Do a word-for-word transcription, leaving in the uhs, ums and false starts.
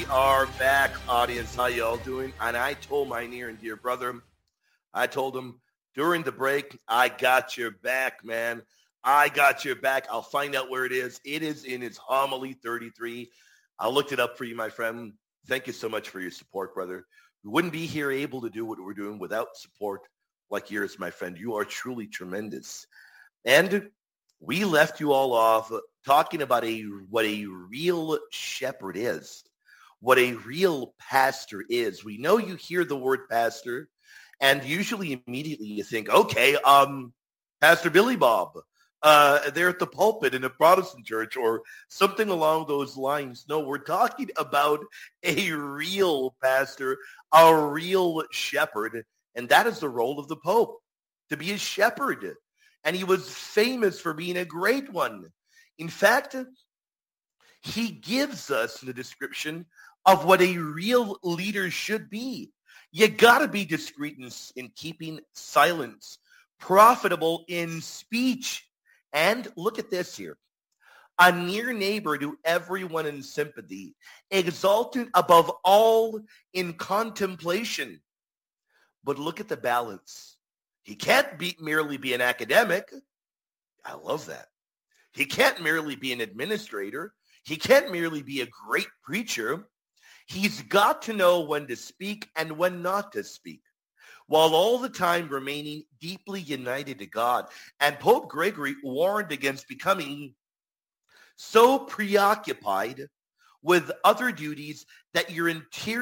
are back, audience. How y'all doing? And I told my near and dear brother, I told him during the break, I got your back, man. I got your back. I'll find out where it is. It is in its homily thirty-three. I looked it up for you, my friend. Thank you so much for your support, brother. We wouldn't be here able to do what we're doing without support like yours, my friend. You are truly tremendous. And we left you all off talking about a what a real shepherd is, what a real pastor is. We know you hear the word pastor, and usually immediately you think, okay, um, Pastor Billy Bob, uh, they're at the pulpit in a Protestant church or something along those lines. No, we're talking about a real pastor, a real shepherd, and that is the role of the Pope, to be a shepherd. And he was famous for being a great one. In fact, he gives us the description of what a real leader should be. You got to be discreet in, in keeping silence, profitable in speech. And look at this here. A near neighbor to everyone in sympathy, exalted above all in contemplation. But look at the balance. He can't be, merely be an academic. I love that. He can't merely be an administrator. He can't merely be a great preacher. He's got to know when to speak and when not to speak, while all the time remaining deeply united to God. And Pope Gregory warned against becoming so preoccupied with other duties that your interior